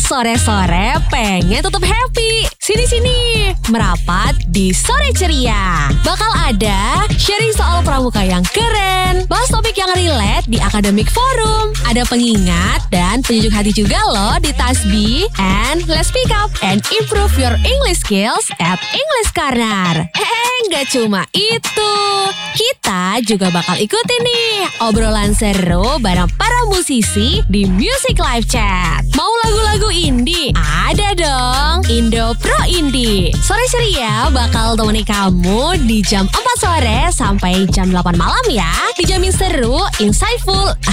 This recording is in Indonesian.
sore-sore pengen tetap happy? Sini-sini, merapat di Sore Ceria. Bakal ada sharing soal pramuka yang keren, bahas topik yang relate di Academic Forum. Ada pengingat dan penyejuk hati juga loh di Tasbih. And let's pick up and improve your English skills at English Corner. Nggak cuma itu, kita juga bakal ikutin nih obrolan seru bareng para musisi di Music Live Chat. Mau lagu-lagu indie? Ada dong, Indo Pro Indie. Sore Ceria bakal temani kamu di jam 4 sore sampai jam 8 malam ya. Dijamin seru, insightful,